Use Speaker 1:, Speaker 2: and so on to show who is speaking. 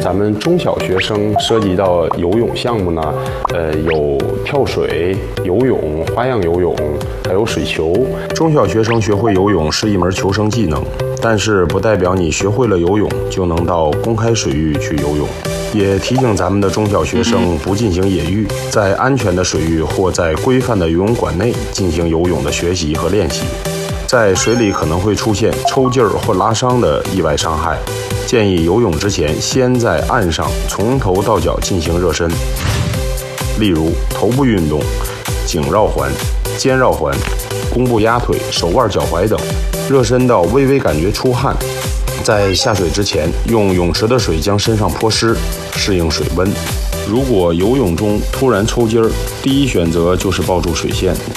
Speaker 1: 咱们中小学生涉及到游泳项目呢，有跳水、游泳、花样游泳，还有水球。
Speaker 2: 中小学生学会游泳是一门求生技能，但是不代表你学会了游泳就能到公开水域去游泳。也提醒咱们的中小学生不进行野浴，在安全的水域或在规范的游泳馆内进行游泳的学习和练习。在水里可能会出现抽筋儿或拉伤的意外伤害，建议游泳之前先在岸上从头到脚进行热身，例如头部运动、颈绕环、肩绕环、弓步压腿、手腕脚踝等，热身到微微感觉出汗。在下水之前，用泳池的水将身上泼湿，适应水温。如果游泳中突然抽筋儿，第一选择就是抱住水线，